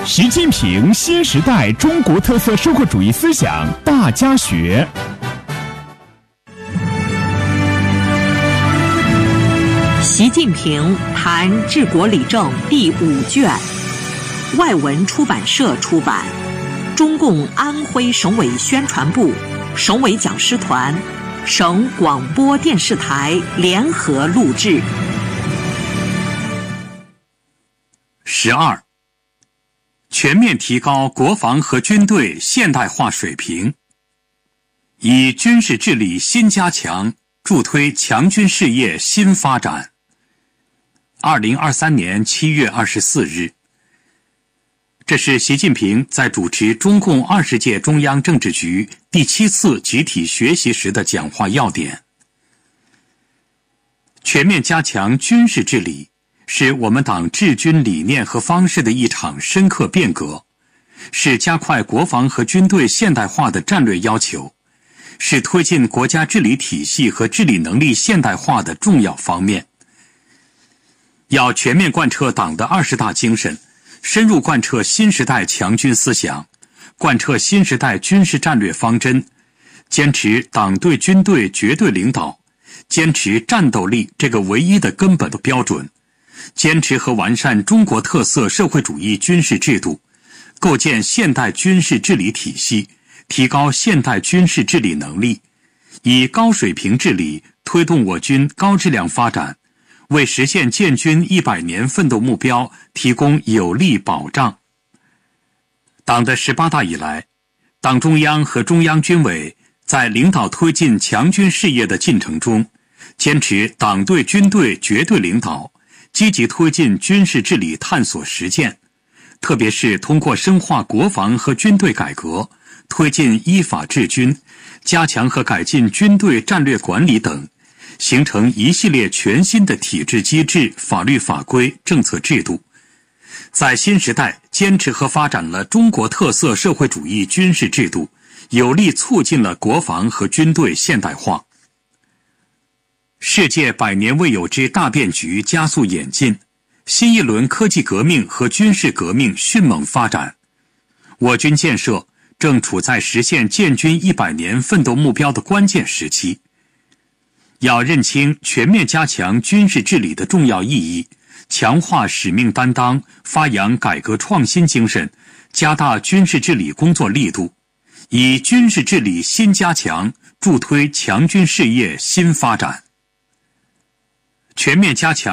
习近平新时代中国特色社会主义思想大家学。 习近平谈治国理政第5卷，外文出版社出版，中共安徽省委宣传部、省委讲师团、省广播电视台联合录制。 12. 全面提高国防和军队现代化水平，以军事治理新加强，助推强军事业新发展。2023年7月24日，这是习近平在主持中共20届中央政治局第7次集体学习时的讲话要点。全面加强军事治理是我们党治军理念和方式的一场深刻变革，是加快国防和军队现代化的战略要求，是推进国家治理体系和治理能力现代化的重要方面。要全面贯彻党的20大精神，深入贯彻新时代强军思想，贯彻新时代军事战略方针，坚持党对军队绝对领导，坚持战斗力这个唯一的根本的标准，坚持和完善中国特色社会主义军事制度，构建现代军事治理体系，提高现代军事治理能力，以高水平治理推动我军高质量发展，为实现建军100年奋斗目标提供有力保障。党的18大以来，党中央和中央军委在领导推进强军事业的进程中，坚持党对军队绝对领导，积极推进军事治理探索实践，特别是通过深化国防和军队改革，推进依法治军，加强和改进军队战略管理等，形成一系列全新的体制机制、法律法规、政策制度，在新时代坚持和发展了中国特色社会主义军事制度，有力促进了国防和军队现代化。世界100年未有之大变局加速演进，新一轮科技革命和军事革命迅猛发展，我军建设正处在实现建军100年奋斗目标的关键时期。要认清全面加强军事治理的重要意义，强化使命担当，发扬改革创新精神，加大军事治理工作力度，以军事治理新加强，助推强军事业新发展。全面加强